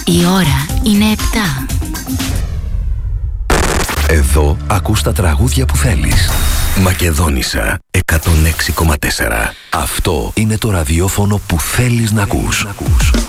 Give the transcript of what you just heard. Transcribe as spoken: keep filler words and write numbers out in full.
Η ώρα είναι επτά. Εδώ ακούς τα τραγούδια που θέλεις. Μακεδόνισσα εκατόν έξι κόμμα τέσσερα. Αυτό είναι το ραδιόφωνο που θέλεις να ακούς.